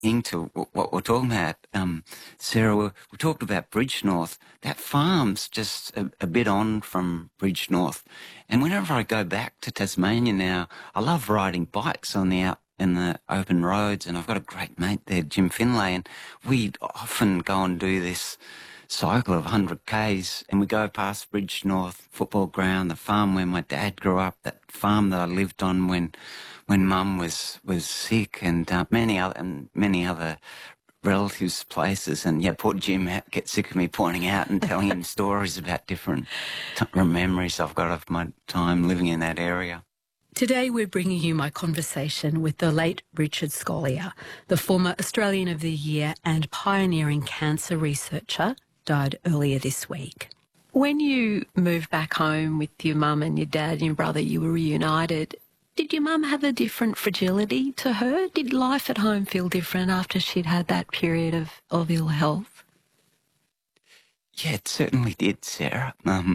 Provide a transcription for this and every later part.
into what we're talking about, Sarah, we talked about Bridgenorth. That farm's just a bit on from Bridgenorth. And whenever I go back to Tasmania now, I love riding bikes in the open roads, and I've got a great mate there, Jim Finlay, and we often go and do this cycle of 100 Ks, and we go past Bridgenorth football ground, the farm where my dad grew up, that farm that I lived on when Mum was sick, and many other relatives' places. And yeah, poor Jim gets sick of me pointing out and telling him stories about different memories I've got of my time living in that area. Today we're bringing you my conversation with the late Richard Scolyer, the former Australian of the Year and pioneering cancer researcher, died earlier this week. When you moved back home with your mum and your dad and your brother, you were reunited. Did your mum have a different fragility to her? Did life at home feel different after she'd had that period of ill health? Yeah, it certainly did, Sarah.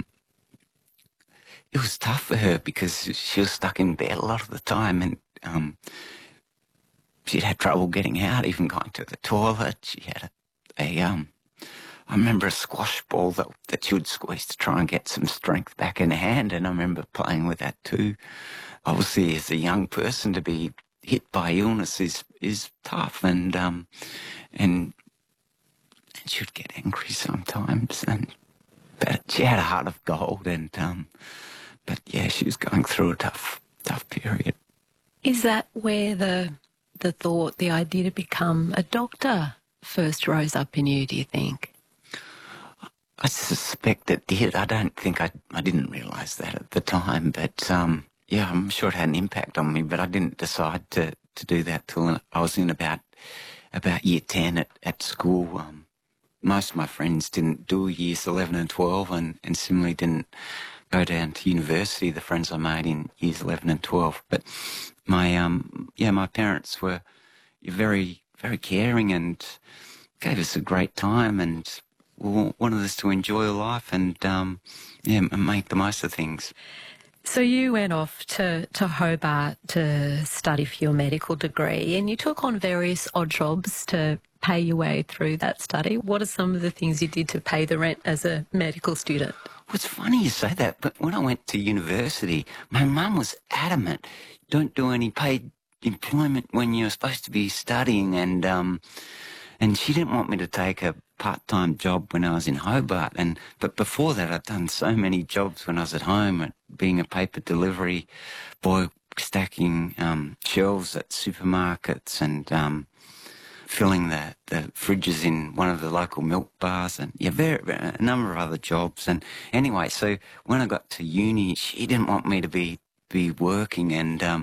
It was tough for her because she was stuck in bed a lot of the time, and she'd had trouble getting out, even going to the toilet. She had I remember a squash ball that she would squeeze to try and get some strength back in her hand, and I remember playing with that too. Obviously, as a young person, to be hit by illness is tough, and she would get angry sometimes, but she had a heart of gold, and but yeah, she was going through a tough period. Is that where the thought, the idea to become a doctor first rose up in you, do you think? I suspect it did. I don't think I didn't realise that at the time, but yeah, I'm sure it had an impact on me, but I didn't decide to do that till I was in about year 10 at school. Most of my friends didn't do years 11 and 12, and similarly didn't go down to university, the friends I made in years 11 and 12. But my parents were very, very caring and gave us a great time, and wanted us to enjoy life and make the most of things. So you went off to Hobart to study for your medical degree, and you took on various odd jobs to pay your way through that study. What are some of the things you did to pay the rent as a medical student? Well, it's funny you say that, but when I went to university, my mum was adamant, don't do any paid employment when you're supposed to be studying, and she didn't want me to take a part-time job when I was in Hobart. But before that, I'd done so many jobs when I was at home, being a paper delivery boy, stacking shelves at supermarkets, and filling the fridges in one of the local milk bars, and a number of other jobs. And anyway, so when I got to uni, she didn't want me to be working, and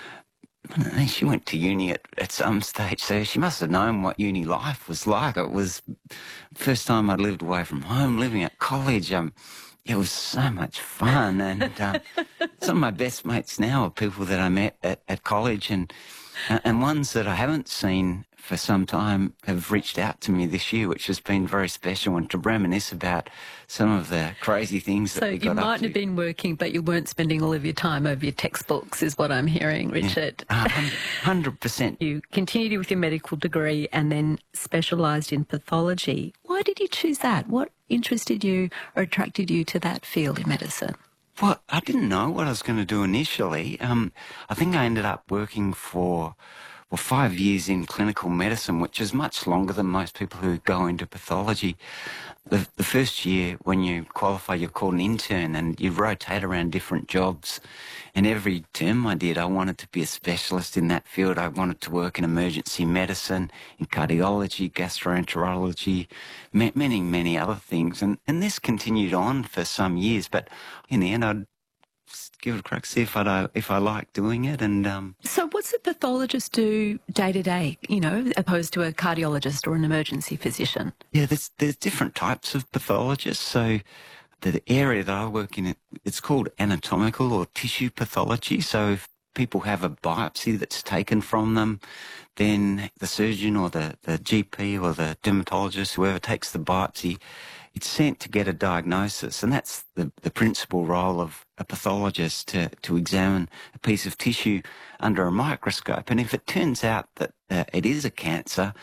she went to uni at some stage, so she must have known what uni life was like. It was the first time I'd lived away from home, living at college. It was so much fun, and some of my best mates now are people that I met at college, and ones that I haven't seen for some time have reached out to me this year, which has been very special, and to reminisce about some of the crazy things that we got up to. So you mightn't have been working, but you weren't spending all of your time over your textbooks, is what I'm hearing, Richard. Yeah, 100%. You continued with your medical degree and then specialised in pathology. Why did you choose that? What interested you or attracted you to that field in medicine? Well, I didn't know what I was going to do initially. I think I ended up working for 5 years in clinical medicine, which is much longer than most people who go into pathology. The first year, when you qualify, you're called an intern, and you rotate around different jobs. And every term I did, I wanted to be a specialist in that field. I wanted to work in emergency medicine, in cardiology, gastroenterology, many, many other things. And this continued on for some years, but in the end, I'd give it a crack, see if I like doing it. And So what's a pathologist do day to day, opposed to a cardiologist or an emergency physician? Yeah, there's different types of pathologists. So the area that I work in, it's called anatomical or tissue pathology. So if people have a biopsy that's taken from them, then the surgeon or the GP or the dermatologist, whoever takes the biopsy, it's sent to get a diagnosis, and that's the principal role of a pathologist, to examine a piece of tissue under a microscope. And if it turns out that it is a cancer,